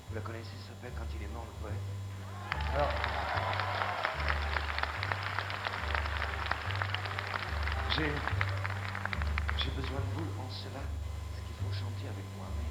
Vous la connaissez, ça s'appelle Quand il est mort, le poète. Alors, j'ai besoin de vous en cela, ce qu'il faut chanter avec moi.